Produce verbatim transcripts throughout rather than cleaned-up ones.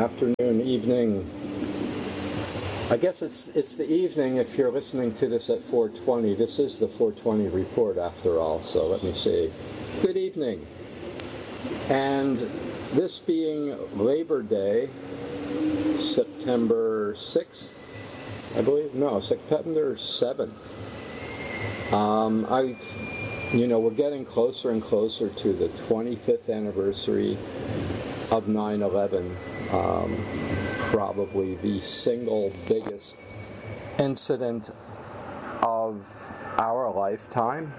afternoon, evening. I guess it's it's the evening if you're listening to this at four twenty. This is the four twenty report after all, so let me see. Good evening. And this being Labor Day, September sixth, I believe, no, September seventh. Um, I, you know, we're getting closer and closer to the twenty-fifth anniversary of nine eleven. Um, probably the single biggest incident of our lifetime.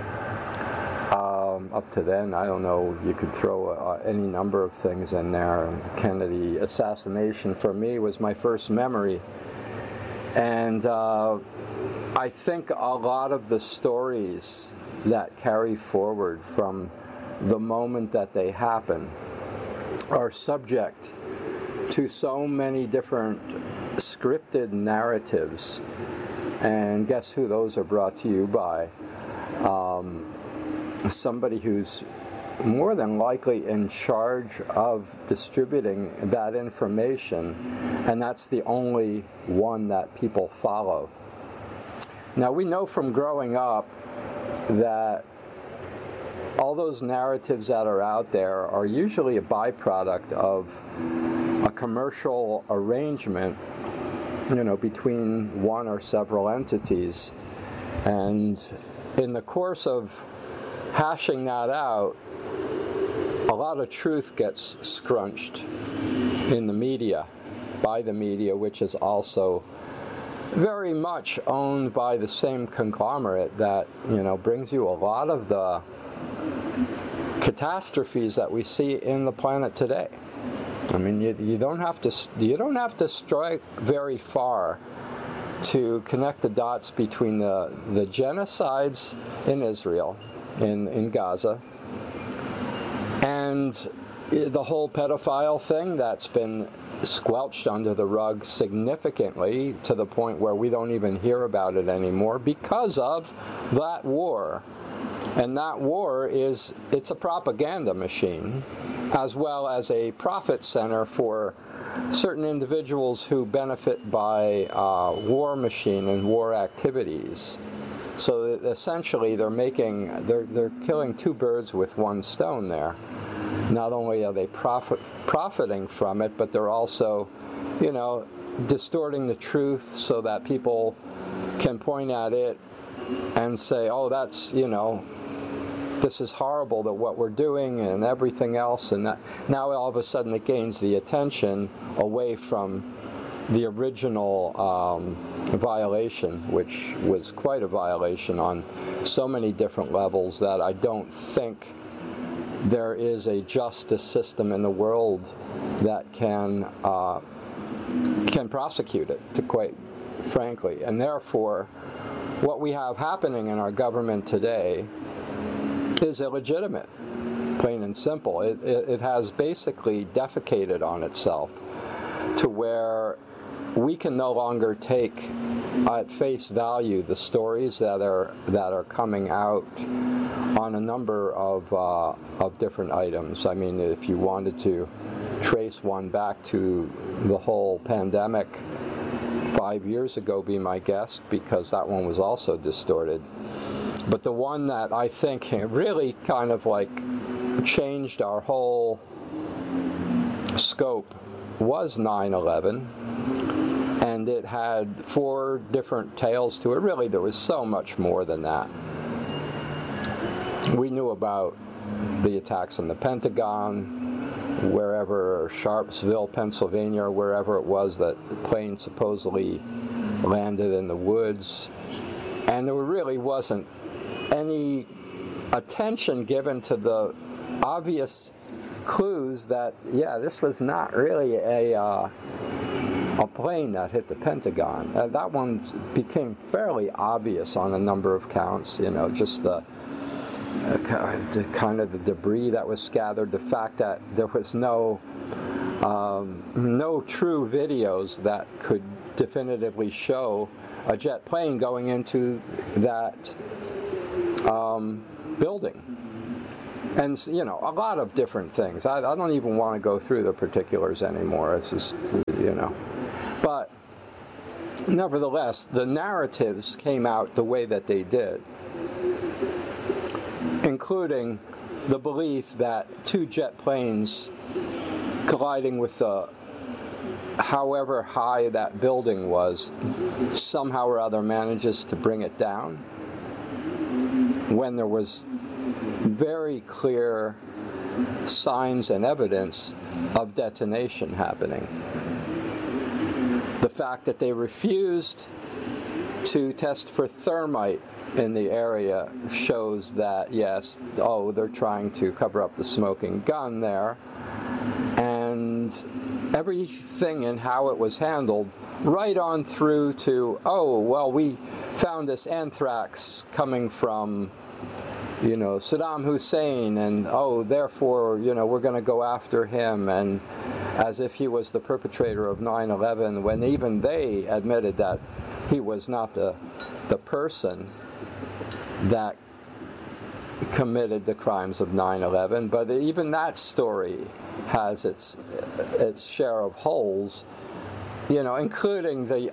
Um, up to then, I don't know, you could throw uh, any number of things in there. Kennedy assassination for me was my first memory. And uh, I think a lot of the stories that carry forward from the moment that they happen are subject to so many different scripted narratives. And guess who those are brought to you by? Um, somebody who's more than likely in charge of distributing that information, and that's the only one that people follow. Now, we know from growing up that all those narratives that are out there are usually a byproduct of a commercial arrangement, you know, between one or several entities. And in the course of hashing that out, a lot of truth gets scrunched in the media, by the media, which is also very much owned by the same conglomerate that, you know, brings you a lot of the catastrophes that we see in the planet today. I mean, you, you don't have to you don't have to strike very far to connect the dots between the the genocides in Israel, in in Gaza, and the whole pedophile thing that's been squelched under the rug significantly to the point where we don't even hear about it anymore because of that war. And that war is, it's a propaganda machine, as well as a profit center for certain individuals who benefit by uh, war machine and war activities. So essentially they're making, they're, they're killing two birds with one stone there. Not only are they profit, profiting from it, but they're also, you know, distorting the truth so that people can point at it and say, oh, that's, you know, this is horrible that what we're doing and everything else, and that now all of a sudden it gains the attention away from the original um, violation, which was quite a violation on so many different levels that I don't think there is a justice system in the world that can uh, can prosecute it, to quite frankly. And therefore, what we have happening in our government today is illegitimate, plain and simple. It, it, it has basically defecated on itself to where we can no longer take at face value the stories that are that are coming out on a number of uh, of different items. I mean, if you wanted to trace one back to the whole pandemic five years ago, be my guest, because that one was also distorted. But the one that I think really kind of like changed our whole scope was nine eleven. And it had four different tales to it. Really, there was so much more than that. We knew about the attacks on the Pentagon, wherever, Sharpsville, Pennsylvania, or wherever it was that the plane supposedly landed in the woods. And there really wasn't any attention given to the obvious clues that, yeah, this was not really a... Uh, a plane that hit the Pentagon. Uh, that one became fairly obvious on a number of counts, you know, just the, uh, the kind of the debris that was scattered, the fact that there was no um, no true videos that could definitively show a jet plane going into that um, building. And, you know, a lot of different things. I, I don't even want to go through the particulars anymore. It's just, you know. But nevertheless, the narratives came out the way that they did, including the belief that two jet planes colliding with the, however high that building was, somehow or other manages to bring it down, when there was very clear signs and evidence of detonation happening. The fact that they refused to test for thermite in the area shows that, yes, oh, they're trying to cover up the smoking gun there. And everything in how it was handled, right on through to, oh, well, we found this anthrax coming from, you know, Saddam Hussein, and oh, therefore, you know, we're going to go after him, and as if he was the perpetrator of nine eleven, when even they admitted that he was not the the person that committed the crimes of nine eleven. But even that story has its its share of holes, you know, including the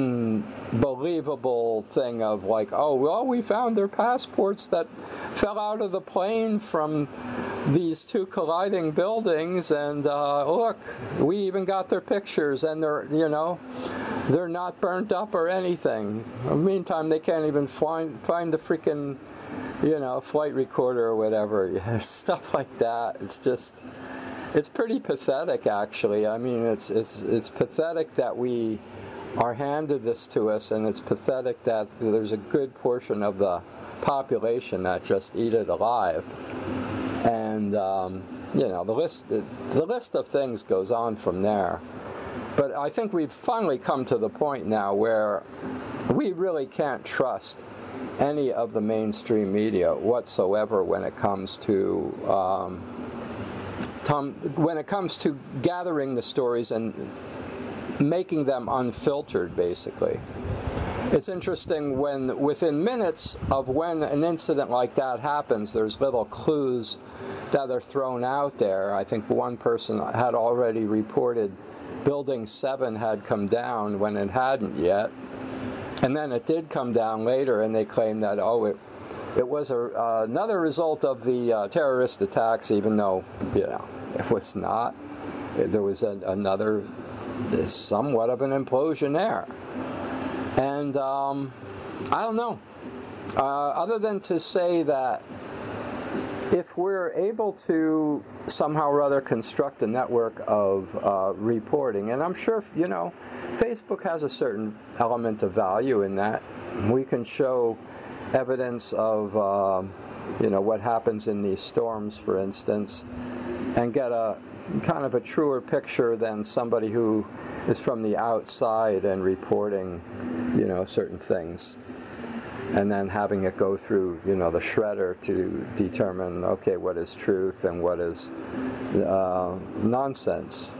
unbelievable thing of like, oh, well, we found their passports that fell out of the plane from these two colliding buildings, and uh, look, we even got their pictures, and they're, you know, they're not burnt up or anything. In the meantime, they can't even find find the freaking, you know, flight recorder or whatever. Stuff like that. It's just, it's pretty pathetic, actually. I mean, it's it's it's pathetic that we are handed this to us, and it's pathetic that there's a good portion of the population that just eat it alive. And um, you know, the list the list of things goes on from there. But I think we've finally come to the point now where we really can't trust any of the mainstream media whatsoever when it comes to um, tom, when it comes to gathering the stories and making them unfiltered, basically. It's interesting when within minutes of when an incident like that happens, there's little clues that are thrown out there. I think one person had already reported Building seven had come down when it hadn't yet. And then it did come down later, and they claimed that, oh, it it was a, uh, another result of the uh, terrorist attacks, even though, you know, it was not. There was a, another, somewhat of an implosion there. And um, I don't know. Uh, other than to say that if we're able to somehow or other construct a network of uh, reporting, and I'm sure, you know, Facebook has a certain element of value in that. We can show evidence of, uh, you know, what happens in these storms, for instance, and get a kind of a truer picture than somebody who is from the outside and reporting, you know, certain things, and then having it go through, you know, the shredder to determine, okay, what is truth and what is uh, nonsense.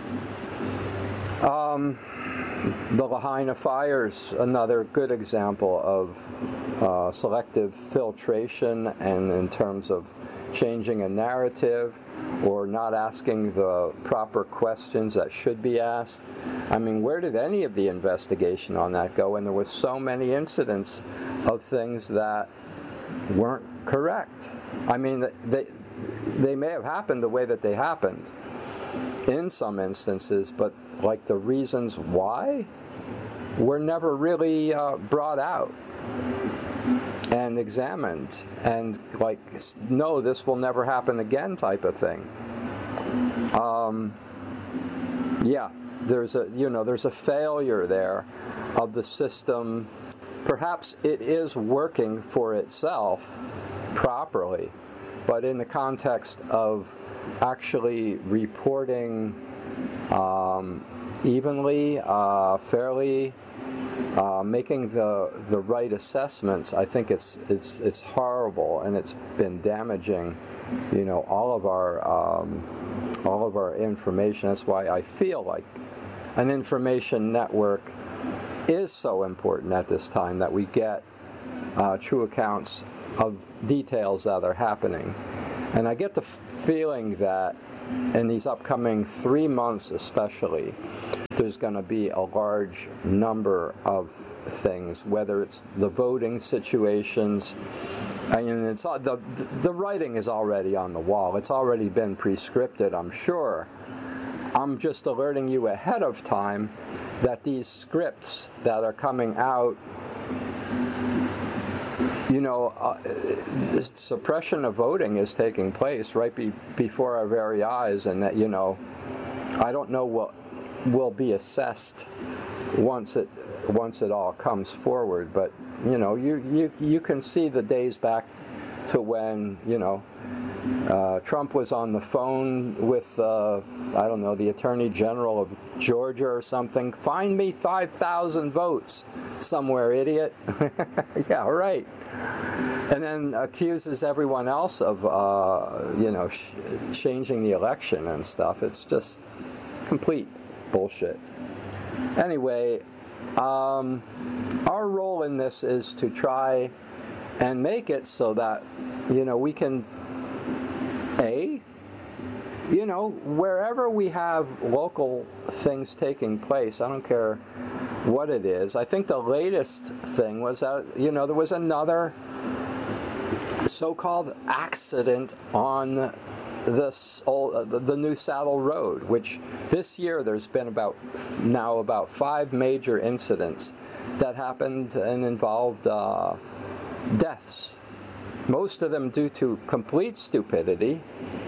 Um, the Lahaina fires, another good example of uh, selective filtration, and in terms of changing a narrative or not asking the proper questions that should be asked. I mean, where did any of the investigation on that go? And there was so many incidents of things that weren't correct. I mean, they they may have happened the way that they happened in some instances, but like the reasons why were never really uh, brought out and examined, and like, no, this will never happen again type of thing. Um, yeah, there's a, you know, there's a failure there of the system. Perhaps it is working for itself properly, but in the context of actually reporting um, evenly, uh, fairly, Uh, making the the right assessments, I think it's it's it's horrible, and it's been damaging, you know, all of our um, all of our information. That's why I feel like an information network is so important at this time, that we get uh, true accounts of details that are happening. And I get the f- feeling that in these upcoming three months especially, there's going to be a large number of things, whether it's the voting situations. I mean, it's the the writing is already on the wall. It's already been prescripted, I'm sure. I'm just alerting you ahead of time that these scripts that are coming out, you know, uh, suppression of voting is taking place right be, before our very eyes, and that, you know, I don't know what will be assessed once it once it all comes forward, but you know, you you you can see the days back to when, you know, uh, Trump was on the phone with uh, I don't know, the Attorney General of Georgia or something. Find me five thousand votes somewhere, idiot. Yeah, right. And then accuses everyone else of uh, you know sh- changing the election and stuff. It's just complete bullshit. Anyway, um, our role in this is to try and make it so that, you know, we can, A, you know, wherever we have local things taking place, I don't care what it is. I think the latest thing was that, you know, there was another so-called accident on this old, the New Saddle Road, which this year there's been about now about five major incidents that happened and involved uh, deaths, most of them due to complete stupidity,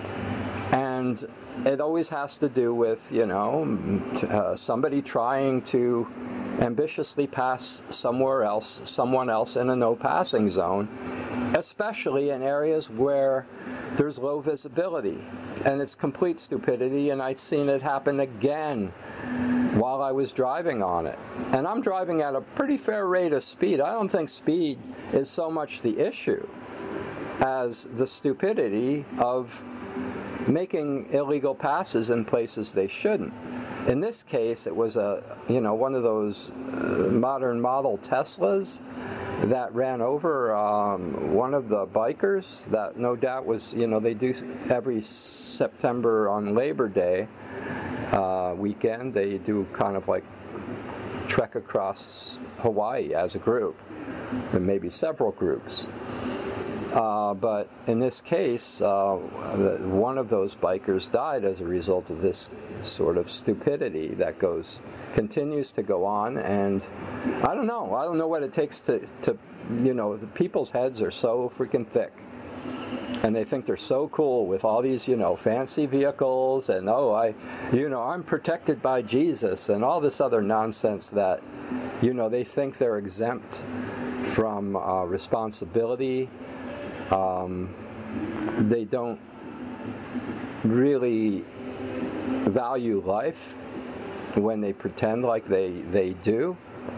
and it always has to do with, you know, uh, somebody trying to ambitiously pass somewhere else, someone else in a no passing zone, especially in areas where there's low visibility, and it's complete stupidity. And I've seen it happen again while I was driving on it, and I'm driving at a pretty fair rate of speed. I don't think speed is so much the issue as the stupidity of making illegal passes in places they shouldn't. In this case, it was a, you know, one of those uh, modern model Teslas that ran over um, one of the bikers that no doubt was, you know, they do every September on Labor Day uh, weekend, they do kind of like trek across Hawaii as a group, and maybe several groups. Uh, but in this case, uh, one of those bikers died as a result of this sort of stupidity that goes, continues to go on. And I don't know. I don't know what it takes to, to, you know, the people's heads are so freaking thick. And they think they're so cool with all these, you know, fancy vehicles and, oh, I, you know, I'm protected by Jesus and all this other nonsense that, you know, they think they're exempt from uh, responsibility. Um, they don't really value life when they pretend like they, they do.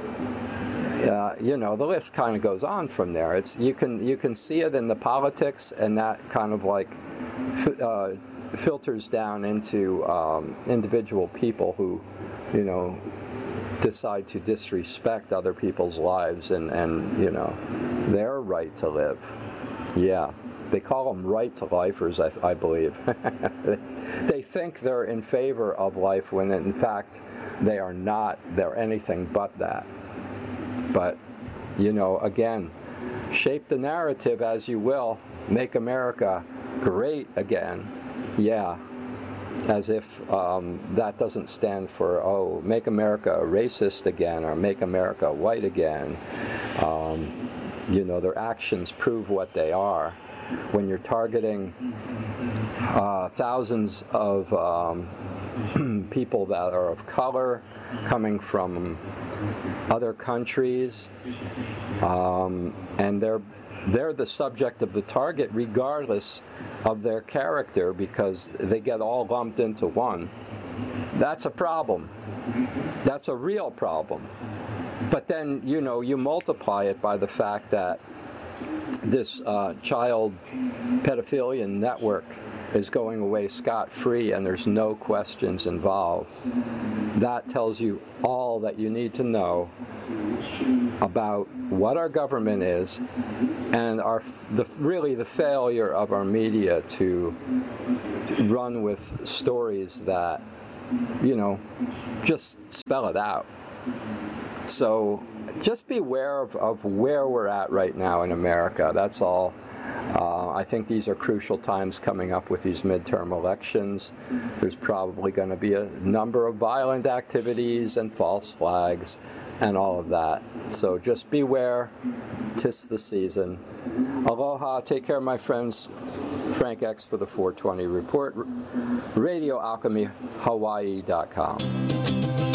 Uh, you know, the list kind of goes on from there. It's you can you can see it in the politics, and that kind of like uh, filters down into um, individual people who, you know, decide to disrespect other people's lives and, and you know, their right to live. Yeah, they call them right to lifers, I, I believe. They think they're in favor of life when in fact they are not. They're anything but that. But, you know, again, shape the narrative as you will. Make America great again. Yeah, as if um, that doesn't stand for, oh, make America racist again or make America white again. Um, you know, their actions prove what they are. When you're targeting uh, thousands of um, people that are of color coming from other countries, um, and they're they're the subject of the target regardless of their character because they get all lumped into one. That's a problem. That's a real problem. But then, you know, you multiply it by the fact that this uh, child pedophilia network is going away scot-free and there's no questions involved. That tells you all that you need to know about what our government is and our the really the failure of our media to, to run with stories that, you know, just spell it out. So just beware of, of where we're at right now in America. That's all. Uh, I think these are crucial times coming up with these midterm elections. There's probably going to be a number of violent activities and false flags and all of that. So just beware. 'Tis the season. Aloha. Take care, my friends. Frank X for the four twenty Report. Radio Alchemy Hawaii dot com.